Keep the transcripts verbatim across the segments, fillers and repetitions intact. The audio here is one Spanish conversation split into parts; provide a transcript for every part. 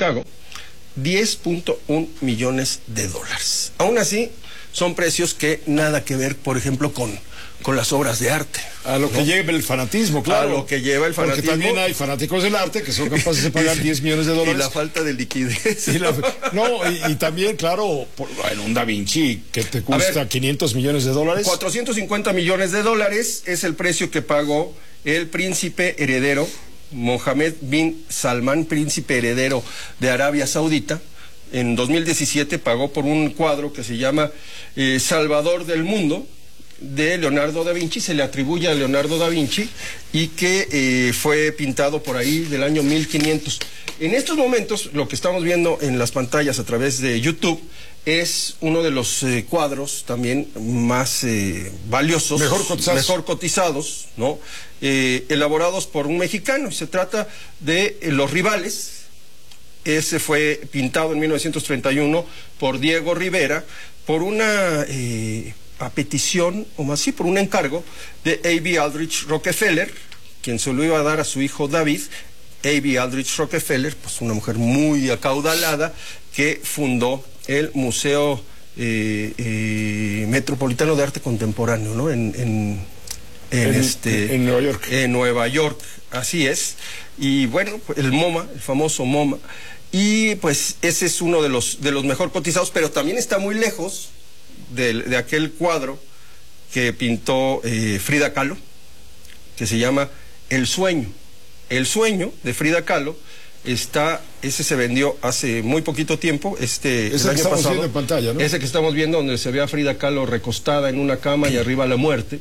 Chicago, diez punto uno millones de dólares. Aún así, son precios que nada que ver, por ejemplo, con, con las obras de arte. A lo que ¿no? lleva el fanatismo, claro. A lo que lleva el fanatismo. Porque también hay fanáticos del arte que son capaces de pagar diez millones de dólares. Y la falta de liquidez. Y la, no, y, y también, claro, por, en un Da Vinci que te cuesta ver, quinientos millones de dólares. cuatrocientos cincuenta millones de dólares es el precio que pagó el príncipe heredero Mohammed bin Salman, príncipe heredero de Arabia Saudita. En dos mil diecisiete pagó por un cuadro que se llama eh, Salvador del Mundo, de Leonardo da Vinci. Se le atribuye a Leonardo da Vinci y que eh, fue pintado por ahí del año mil quinientos. En estos momentos, lo que estamos viendo en las pantallas a través de YouTube es uno de los eh, cuadros también más eh, valiosos, mejor cotizados, mejor cotizados, ¿no? Eh, elaborados por un mexicano. Se trata de eh, Los Rivales. Ese fue pintado en mil novecientos treinta y uno por Diego Rivera, por una... Eh, a petición, o más sí, por un encargo de A B Aldrich Rockefeller, quien se lo iba a dar a su hijo David. A B Aldrich Rockefeller, pues una mujer muy acaudalada, que fundó el Museo eh, eh, Metropolitano de Arte Contemporáneo, ¿no? En, en, en, en, este, en Nueva York. En Nueva York, así es. Y bueno, el MoMA, el famoso MoMA. Y pues ese es uno de los, de los mejor cotizados, pero también está muy lejos De, de aquel cuadro que pintó eh, Frida Kahlo, que se llama El Sueño. El Sueño de Frida Kahlo está, ese se vendió hace muy poquito tiempo, este ese el año que estamos pasado, viendo en pantalla, ¿no? Ese que estamos viendo, donde se ve a Frida Kahlo recostada en una cama y arriba la muerte.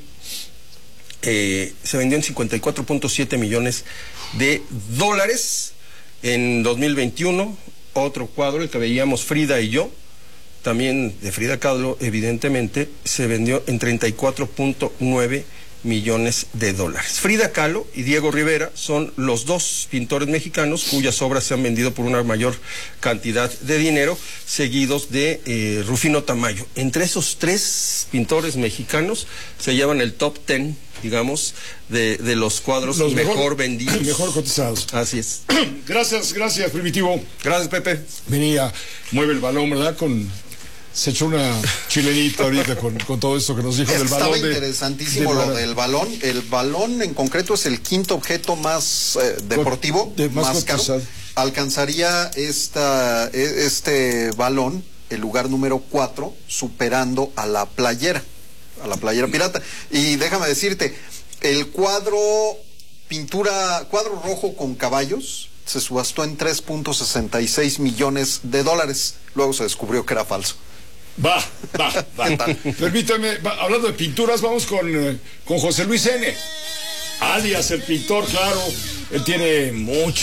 Eh, se vendió en cincuenta y cuatro punto siete millones de dólares. En dos mil veintiuno, otro cuadro, el que veíamos Frida y yo, también de Frida Kahlo, evidentemente, se vendió en treinta y cuatro punto nueve millones de dólares. Frida Kahlo y Diego Rivera son los dos pintores mexicanos cuyas obras se han vendido por una mayor cantidad de dinero, seguidos de eh, Rufino Tamayo. Entre esos tres pintores mexicanos se llevan el top ten, digamos, de, de los cuadros los mejor, mejor vendidos. Mejor cotizados. Así es. Gracias, gracias, Primitivo. Gracias, Pepe. Venía, mueve el balón, ¿verdad? Con... Se echó una chilenita ahorita con, con todo esto que nos dijo del balón. Estaba interesantísimo de, de lo del balón. El balón en concreto es el quinto objeto más eh, deportivo, de, más, más caro. Alcanzaría esta, este balón el lugar número cuatro, superando a la playera, a la playera pirata. Y déjame decirte, el cuadro, pintura, cuadro rojo con caballos, se subastó en tres punto sesenta y seis millones de dólares. Luego se descubrió que era falso. Va, va, va. Permítame, va, hablando de pinturas, vamos con, eh, con José Luis N., alias el pintor, claro. Él tiene mucho